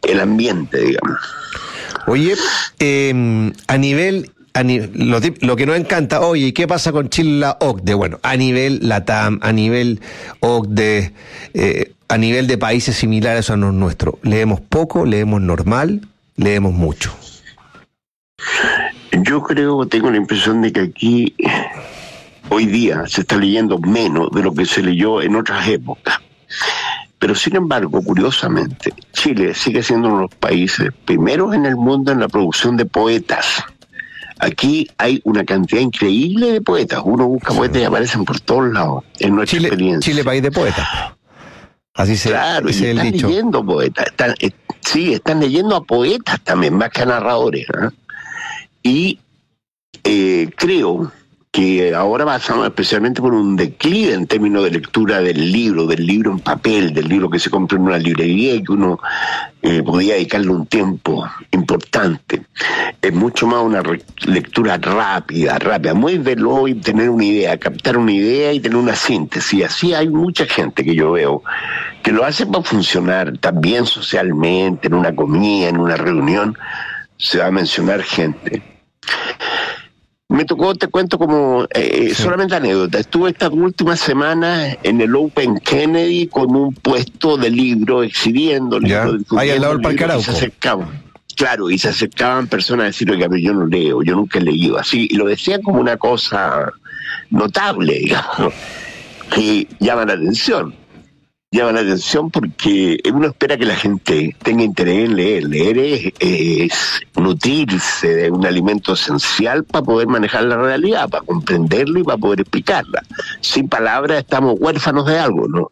el ambiente, digamos. Oye, lo que nos encanta, oye, ¿qué pasa con Chile la OCDE? Bueno, a nivel LATAM, a nivel OCDE, a nivel de países similares a los nuestros, leemos poco, leemos normal, leemos mucho. Yo tengo la impresión de que aquí hoy día se está leyendo menos de lo que se leyó en otras épocas. Pero sin embargo, curiosamente, Chile sigue siendo uno de los países primeros en el mundo en la producción de poetas. Aquí hay una cantidad increíble de poetas. Uno busca poetas y aparecen por todos lados, en nuestra experiencia. Chile, país de poetas. Así se claro, dice el dicho. Están leyendo poetas. Están leyendo a poetas también, más que a narradores. Y creo que ahora pasamos especialmente por un declive en términos de lectura del libro en papel, del libro que se compra en una librería y que uno podía dedicarle un tiempo importante. Es mucho más una lectura rápida, muy veloz y tener una idea, captar una idea y tener una síntesis. Y así hay mucha gente que yo veo que lo hace para funcionar también socialmente, en una comida, en una reunión, se va a mencionar gente. Me tocó, te cuento como solamente anécdota. Estuve estas últimas semanas en el Open Kennedy con un puesto de libros, exhibiendo libros. Ahí al lado del Parque Arauco. Y se acercaban personas a decir, oiga, pero yo no leo, yo nunca he leído. Así, y lo decían como una cosa notable, digamos, que llama la atención. Llama la atención porque uno espera que la gente tenga interés en leer. Leer es nutrirse de un alimento esencial para poder manejar la realidad, para comprenderlo y para poder explicarla. Sin palabras estamos huérfanos de algo, ¿no?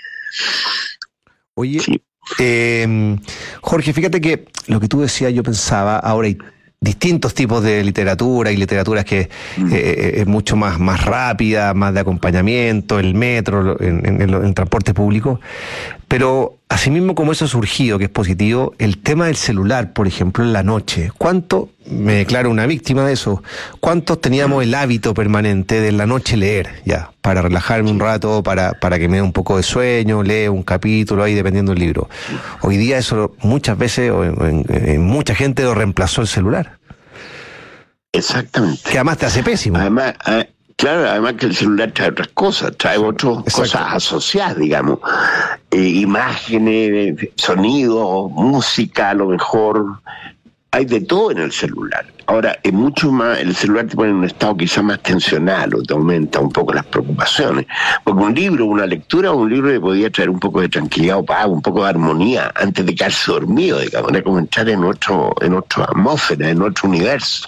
Oye, sí. Jorge, fíjate que lo que tú decías, yo pensaba, ahora hay distintos tipos de literatura, y literaturas que es mucho más rápida, más de acompañamiento, el metro, en transporte público, pero asimismo como eso ha surgido, que es positivo, el tema del celular, por ejemplo, en la noche. ¿Cuánto, me declaro una víctima de eso, cuántos teníamos el hábito permanente de la noche leer, ya, para relajarme un rato, para que me dé un poco de sueño, leo un capítulo ahí dependiendo del libro? Hoy día eso muchas veces, en mucha gente lo reemplazó el celular. Exactamente. Que además te hace pésimo. Además que el celular trae otras cosas, trae otras cosas asociadas, digamos. Imágenes, sonidos, música, a lo mejor. Hay de todo en el celular. Ahora, es mucho más, el celular te pone en un estado quizás más tensional o te aumenta un poco las preocupaciones. Porque un libro le podía traer un poco de tranquilidad o paz, un poco de armonía antes de quedarse dormido, digamos, era como entrar en otra atmósfera, en otro universo.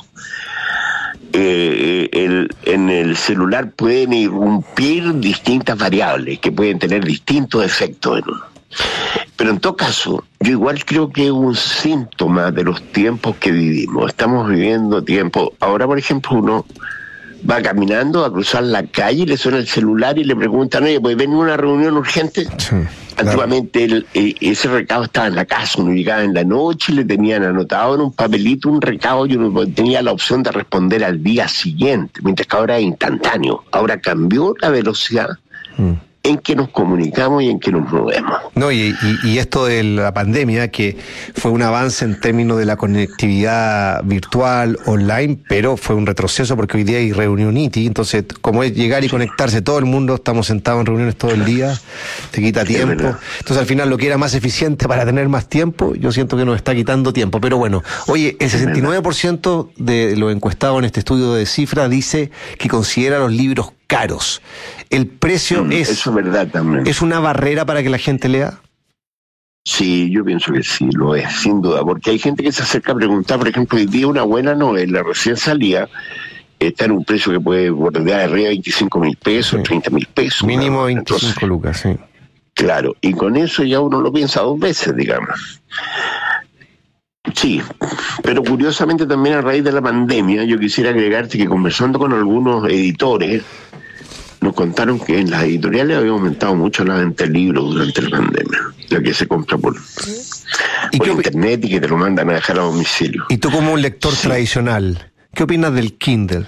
En el celular pueden irrumpir distintas variables que pueden tener distintos efectos en uno. Pero en todo caso, yo igual creo que es un síntoma de los tiempos que vivimos. Estamos viviendo tiempos. Ahora, por ejemplo, uno va caminando a cruzar la calle y le suena el celular y le preguntan, oye, ¿puede venir una reunión urgente? Sí. Antiguamente ese recado estaba en la casa, uno llegaba en la noche y le tenían anotado en un papelito un recado y uno tenía la opción de responder al día siguiente, mientras que ahora es instantáneo. Ahora cambió la velocidad en que nos comunicamos y en que nos movemos. No, y esto de la pandemia, que fue un avance en términos de la conectividad virtual, online, pero fue un retroceso porque hoy día hay reunionitis, entonces como es llegar y conectarse todo el mundo, estamos sentados en reuniones todo el día, te quita tiempo, entonces al final lo que era más eficiente para tener más tiempo, yo siento que nos está quitando tiempo, pero bueno, oye, el 69% de los encuestados en este estudio de cifra dice que considera los libros caros. ¿El precio eso es verdad también? ¿Es una barrera para que la gente lea? Sí, yo pienso que sí, lo es, sin duda, porque hay gente que se acerca a preguntar, por ejemplo, hoy día una buena novela recién salía, está en un precio que puede bordear arriba de 25.000 pesos, 30.000 pesos. Mínimo 25 lucas, sí. Claro, y con eso ya uno lo piensa dos veces, digamos. Sí, pero curiosamente también a raíz de la pandemia, yo quisiera agregarte que conversando con algunos editores, nos contaron que en las editoriales había aumentado mucho la venta de libros durante la pandemia, la que se compra por internet y que te lo mandan a dejar a domicilio. Y tú como un lector tradicional, ¿qué opinas del Kindle?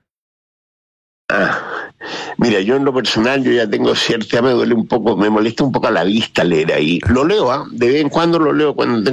Mira, yo en lo personal, yo ya tengo cierta, me molesta un poco a la vista leer ahí. Lo leo, de vez en cuando lo leo cuando tengo